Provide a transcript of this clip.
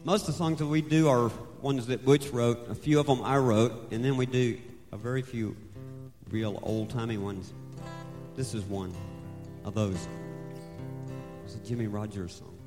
most of the songs that we do are ones that Butch wrote. A few of them I wrote, and then we do a very few real old-timey ones. This is one of those. It's a Jimmy Rogers song.